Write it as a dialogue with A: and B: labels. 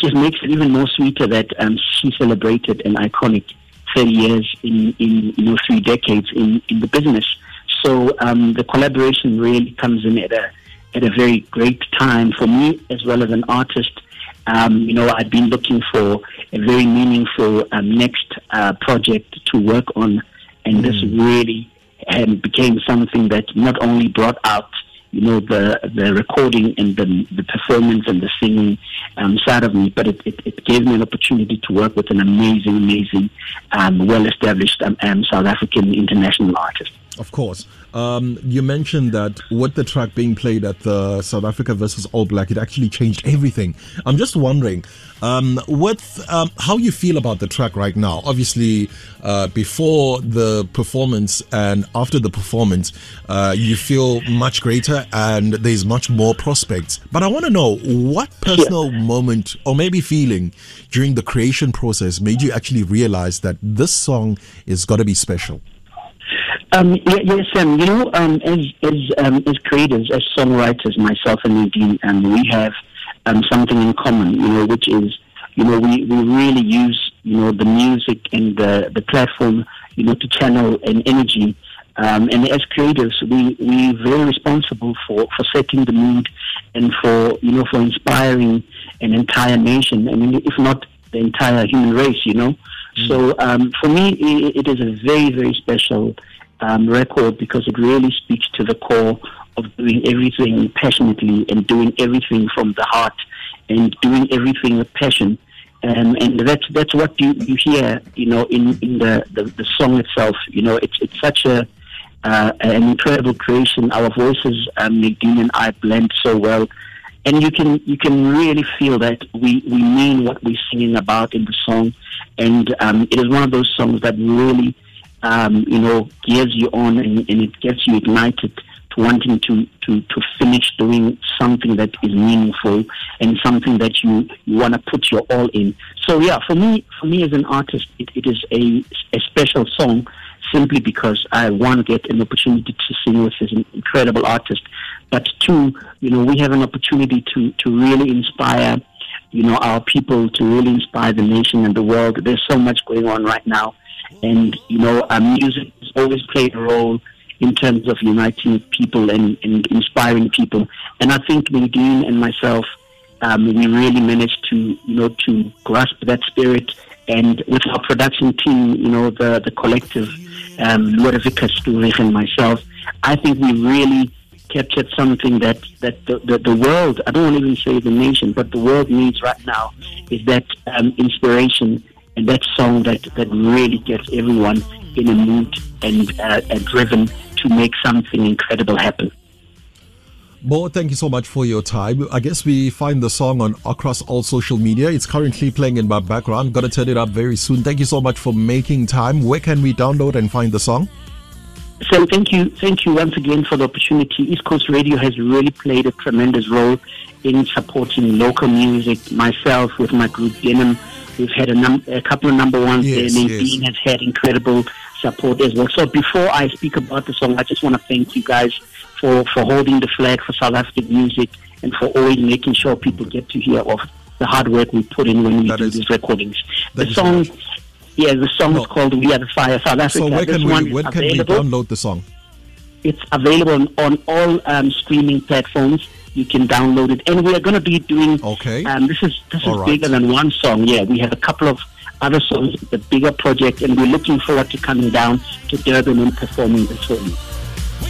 A: just makes it even more sweeter that she celebrated an iconic 30 years in 3 decades in the business. So the collaboration really comes in at a very great time for me as well as an artist. I've been looking for a very meaningful next project to work on, and this really became something that not only brought out the recording and the performance and the singing side of me, but it gave me an opportunity to work with an amazing, well-established South African international artist.
B: Of course. You mentioned that with the track being played at the South Africa versus All Black, it actually changed everything. I'm just wondering how you feel about the track right now. Obviously, before the performance and after the performance, you feel much greater and there's much more prospects. But I want to know what personal moment or maybe feeling during the creation process made you actually realize that this song is got to be special.
A: Yes, Sam. As creators, as songwriters, myself and Nadine, we have something in common. Which is, we really use, the music and the platform, to channel an energy. And as creators, we're very responsible for setting the mood and for inspiring an entire nation. I mean, if not the entire human race. So for me, it is a very, very special record because it really speaks to the core of doing everything passionately and doing everything from the heart and doing everything with passion. And that's what you hear, in the song itself. It's such an incredible creation. Our voices, Nadine and I, blend so well. And you can really feel that we mean what we're singing about in the song. And it is one of those songs that really gears you on and it gets you ignited to wanting to finish doing something that is meaningful and something that you want to put your all in. So for me as an artist, it is a special song simply because I, one, get an opportunity to sing with this incredible artist, but two, we have an opportunity to really inspire our people, to really inspire the nation and the world. There's so much going on right now. And, music has always played a role in terms of uniting people and inspiring people. And I think Nadine and myself, we really managed to grasp that spirit. And with our production team, the collective, Lorevika Sturich and myself, I think we really captured something that the world, I don't want to even say the nation, but the world needs right now, is that inspiration and that song that really gets everyone in a mood and driven to make something incredible happen.
B: Bo, thank you so much for your time. I guess we find the song across all social media. It's currently playing in my background. Gonna turn it up very soon. Thank you so much for making time. Where can we download and find the song?
A: So thank you once again for the opportunity. East Coast Radio has really played a tremendous role in supporting local music. Myself, with my group Denim, we've had a couple of number ones there. Nadine has had incredible support as well. So before I speak about the song, I just want to thank you guys for holding the flag for South African music and for always making sure people get to hear of the hard work we put in when we do these recordings. The song is called We Are the Fire South Africa.
B: So when can we download the song?
A: It's available on all streaming platforms. You can download it, and we are going to be doing. This is bigger than one song. Yeah, we have a couple of other songs, the bigger project, and we're looking forward to coming down to Durban and performing this for you.